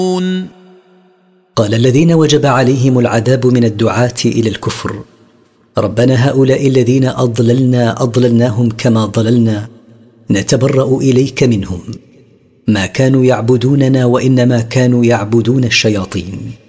قال الذين وجب عليهم العذاب من الدعاة إلى الكفر: ربنا هؤلاء الذين أضللناهم كما ضللنا، نتبرأ إليك منهم، ما كانوا يعبدوننا وإنما كانوا يعبدون الشياطين.